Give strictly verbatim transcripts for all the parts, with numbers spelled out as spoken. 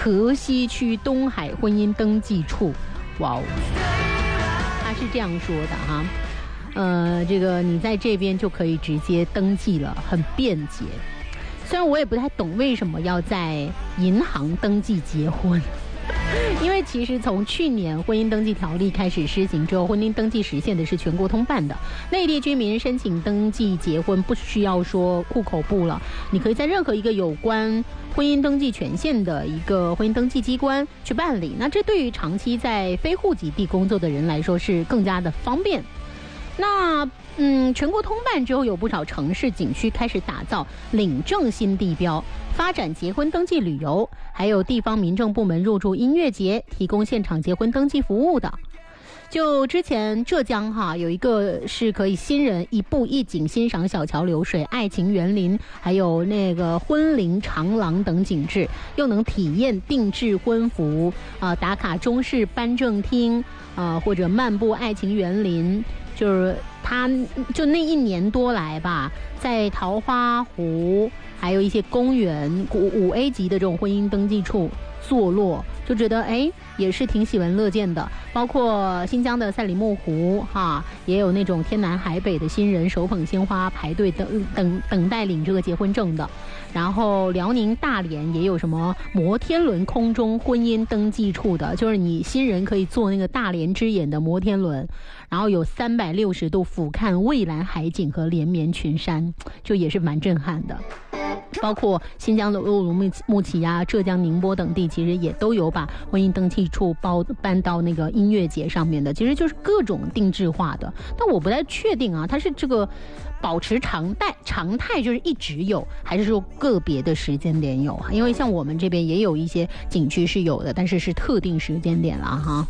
河西区东海婚姻登记处。哇哦，他是这样说的哈，呃，这个你在这边就可以直接登记了，很便捷。虽然我也不太懂为什么要在银行登记结婚。因为其实从去年婚姻登记条例开始施行之后，婚姻登记实现的是全国通办的，内地居民申请登记结婚不需要说户口簿了，你可以在任何一个有关婚姻登记权限的一个婚姻登记机关去办理。那这对于长期在非户籍地工作的人来说是更加的方便。那嗯，全国通办之后，有不少城市景区开始打造领证新地标，发展结婚登记旅游，还有地方民政部门入驻音乐节，提供现场结婚登记服务的。就之前浙江哈有一个是可以新人一步一景欣赏小桥流水、爱情园林，还有那个婚龄长廊等景致，又能体验定制婚服啊、呃，打卡中式颁证厅啊、呃，或者漫步爱情园林。就是他就那一年多来吧，在桃花湖还有一些公园五 A 级的这种婚姻登记处坐落，就觉得哎也是挺喜闻乐见的。包括新疆的赛里木湖哈，也有那种天南海北的新人手捧鲜花排队等等等待领这个结婚证的。然后辽宁大连也有什么摩天轮空中婚姻登记处的，就是你新人可以坐那个大连之眼的摩天轮，然后有三百六十度俯瞰蔚蓝海景和连绵群山，就也是蛮震撼的。包括新疆的乌鲁木齐啊、浙江宁波等地，其实也都有把婚姻登记处包搬到那个音乐节上面的，其实就是各种定制化的。但我不太确定啊，它是这个保持常态常态就是一直有，还是说个别的时间点有？因为像我们这边也有一些景区是有的，但是是特定时间点了哈。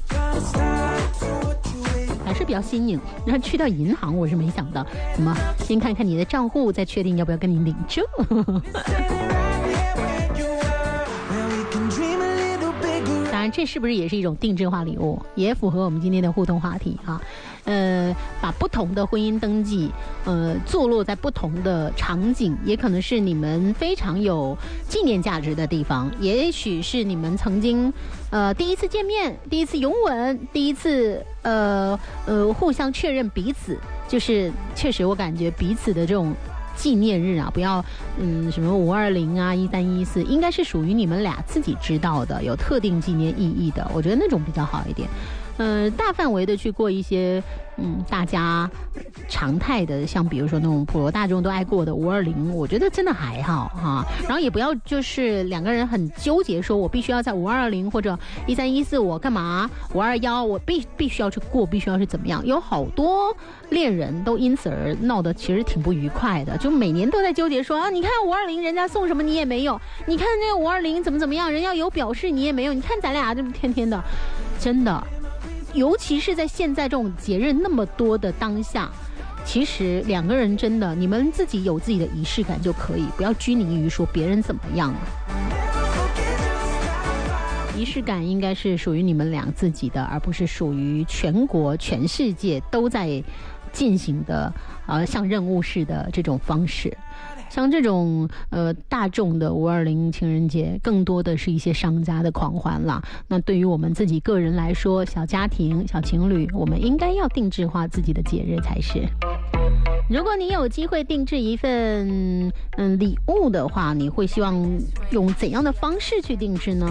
还是比较新颖，然后去到银行，我是没想到，什么先看看你的账户，再确定要不要跟你领证。当然，这是不是也是一种定制化礼物，也符合我们今天的互动话题啊？呃，把不同的婚姻登记，呃，坐落在不同的场景，也可能是你们非常有纪念价值的地方，也许是你们曾经，呃，第一次见面，第一次拥吻，第一次，呃呃，互相确认彼此，就是确实我感觉彼此的这种纪念日啊，不要嗯什么五二零啊、一三一四，应该是属于你们俩自己知道的，有特定纪念意义的，我觉得那种比较好一点。呃，大范围的去过一些嗯大家常态的，像比如说那种普罗大众都爱过的五二零，我觉得真的还好哈。然后也不要就是两个人很纠结，说我必须要在五二零或者一三一四我干嘛，五二幺我必必须要去过，必须要去怎么样。有好多恋人都因此而闹得其实挺不愉快的，就每年都在纠结说啊，你看五二零人家送什么你也没有，你看那个五二零怎么怎么样，人家有表示你也没有，你看咱俩这么天天的，真的。尤其是在现在这种节日那么多的当下，其实两个人真的，你们自己有自己的仪式感就可以，不要拘泥于说别人怎么样。仪式感应该是属于你们俩自己的，而不是属于全国全世界都在进行的呃像任务似的这种方式。像这种呃大众的五二零情人节，更多的是一些商家的狂欢啦。那对于我们自己个人来说，小家庭、小情侣，我们应该要定制化自己的节日才是。如果你有机会定制一份嗯礼物的话，你会希望用怎样的方式去定制呢？